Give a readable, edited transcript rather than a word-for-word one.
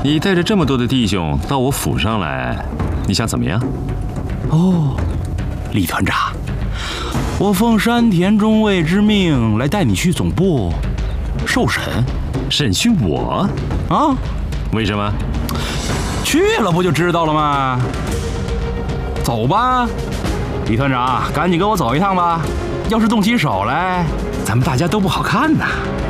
你带着这么多的弟兄到我府上来，你想怎么样？ 哦，李团长，我奉山田中尉之命来带你去总部受审。 审讯我？ 啊？ 为什么？ 去了不就知道了吗？走吧，李团长，赶紧跟我走一趟吧。要是动起手来，咱们大家都不好看呐。